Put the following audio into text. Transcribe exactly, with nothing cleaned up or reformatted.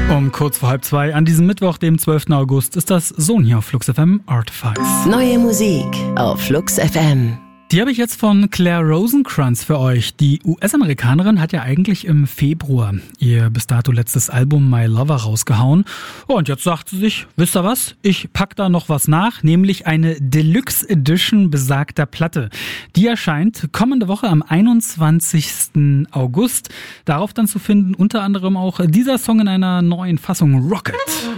Um kurz vor halb zwei an diesem Mittwoch, dem zwölften August, ist das Sohn hier auf Flux F M, Artifice. Neue Musik auf Flux F M. Die habe ich jetzt von Claire Rosencrantz für euch. Die U S-Amerikanerin hat ja eigentlich im Februar ihr bis dato letztes Album My Lover rausgehauen. Und jetzt sagt sie sich, wisst ihr was? Ich pack da noch was nach, nämlich eine Deluxe Edition besagter Platte. Die erscheint kommende Woche am einundzwanzigsten August. Darauf dann zu finden unter anderem auch dieser Song in einer neuen Fassung, Rocket.